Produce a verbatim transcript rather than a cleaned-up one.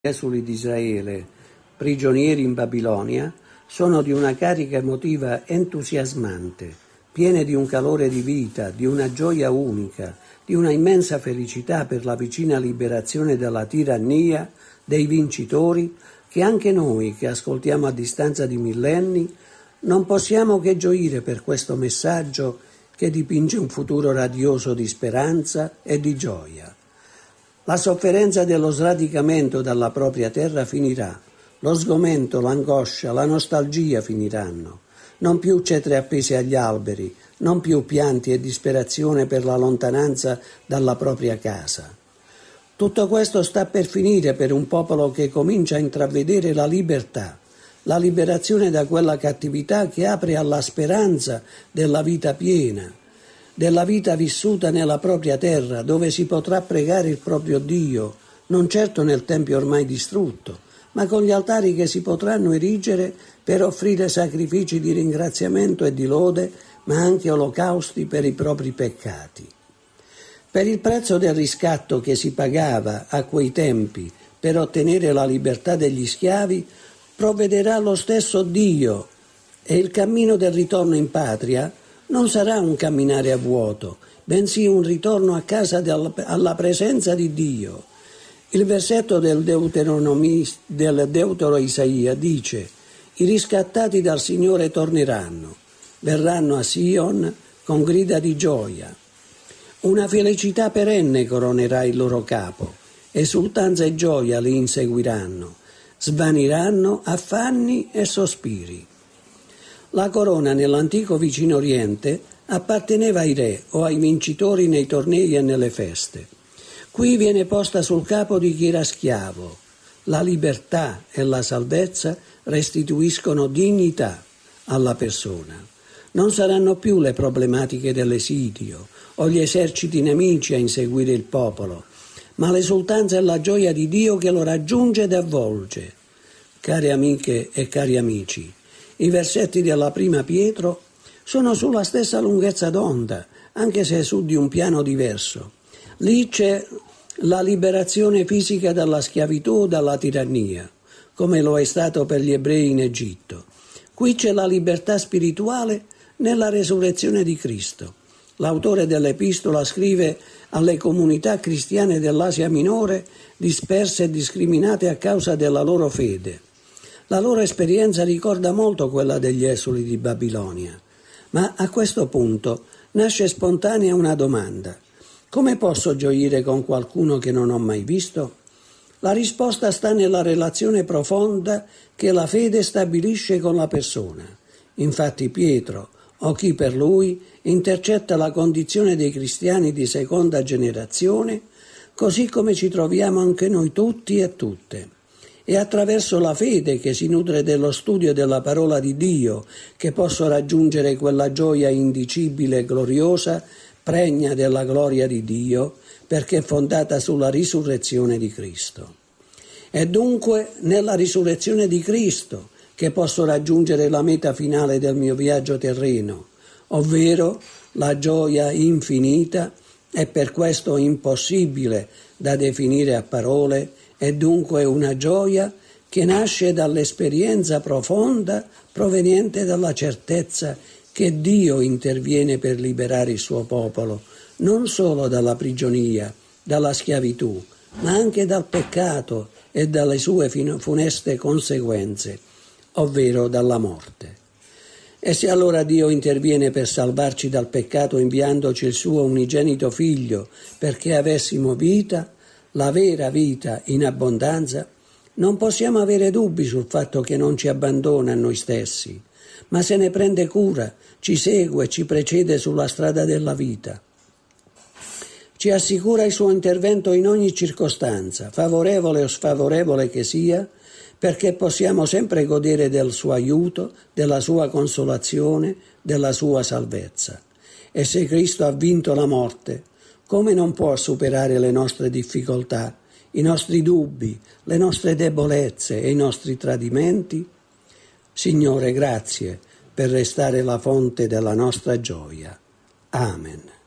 esuli di Israele, prigionieri in Babilonia, sono di una carica emotiva entusiasmante, piene di un calore di vita, di una gioia unica, di una immensa felicità per la vicina liberazione dalla tirannia dei vincitori, che anche noi, che ascoltiamo a distanza di millenni, non possiamo che gioire per questo messaggio che dipinge un futuro radioso di speranza e di gioia. La sofferenza dello sradicamento dalla propria terra finirà, lo sgomento, l'angoscia, la nostalgia finiranno. Non più cetre appese agli alberi, non più pianti e disperazione per la lontananza dalla propria casa. Tutto questo sta per finire per un popolo che comincia a intravedere la libertà, la liberazione da quella cattività che apre alla speranza della vita piena, della vita vissuta nella propria terra, dove si potrà pregare il proprio Dio, non certo nel tempio ormai distrutto, ma con gli altari che si potranno erigere per offrire sacrifici di ringraziamento e di lode, ma anche olocausti per i propri peccati. Per il prezzo del riscatto che si pagava a quei tempi per ottenere la libertà degli schiavi, provvederà lo stesso Dio, e il cammino del ritorno in patria non sarà un camminare a vuoto, bensì un ritorno a casa del, alla presenza di Dio. Il versetto del del Deutero Isaia dice: «I riscattati dal Signore torneranno, verranno a Sion con grida di gioia. Una felicità perenne coronerà il loro capo, esultanza e gioia li inseguiranno, svaniranno affanni e sospiri». La corona nell'antico Vicino Oriente apparteneva ai re o ai vincitori nei tornei e nelle feste. Qui viene posta sul capo di chi era schiavo. La libertà e la salvezza restituiscono dignità alla persona. Non saranno più le problematiche dell'esilio o gli eserciti nemici a inseguire il popolo, ma l'esultanza e la gioia di Dio che lo raggiunge ed avvolge. Care amiche e cari amici, i versetti della prima Pietro sono sulla stessa lunghezza d'onda, anche se su di un piano diverso. Lì c'è la liberazione fisica dalla schiavitù o dalla tirannia, come lo è stato per gli ebrei in Egitto. Qui c'è la libertà spirituale nella resurrezione di Cristo. L'autore dell'epistola scrive alle comunità cristiane dell'Asia Minore, disperse e discriminate a causa della loro fede. La loro esperienza ricorda molto quella degli esuli di Babilonia. Ma a questo punto nasce spontanea una domanda: come posso gioire con qualcuno che non ho mai visto? La risposta sta nella relazione profonda che la fede stabilisce con la persona. Infatti Pietro, o chi per lui, intercetta la condizione dei cristiani di seconda generazione, così come ci troviamo anche noi tutti e tutte. È attraverso la fede che si nutre dello studio della parola di Dio che posso raggiungere quella gioia indicibile e gloriosa, pregna della gloria di Dio, perché è fondata sulla risurrezione di Cristo. È dunque nella risurrezione di Cristo che posso raggiungere la meta finale del mio viaggio terreno, ovvero la gioia infinita e per questo impossibile da definire a parole, è dunque una gioia che nasce dall'esperienza profonda proveniente dalla certezza che Dio interviene per liberare il suo popolo, non solo dalla prigionia, dalla schiavitù, ma anche dal peccato e dalle sue funeste conseguenze, ovvero dalla morte. E se allora Dio interviene per salvarci dal peccato inviandoci il suo unigenito Figlio perché avessimo vita, la vera vita in abbondanza, non possiamo avere dubbi sul fatto che non ci abbandona a noi stessi, ma se ne prende cura, ci segue e ci precede sulla strada della vita. Ci assicura il suo intervento in ogni circostanza, favorevole o sfavorevole che sia, perché possiamo sempre godere del suo aiuto, della sua consolazione, della sua salvezza. E se Cristo ha vinto la morte, come non può superare le nostre difficoltà, i nostri dubbi, le nostre debolezze e i nostri tradimenti? Signore, grazie per restare la fonte della nostra gioia. Amen.